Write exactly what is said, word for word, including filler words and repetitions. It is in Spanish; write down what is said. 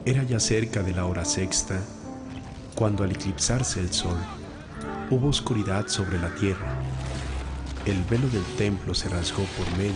Era ya cerca de la hora sexta, cuando al eclipsarse el sol, hubo oscuridad sobre la tierra. El velo del templo se rasgó por medio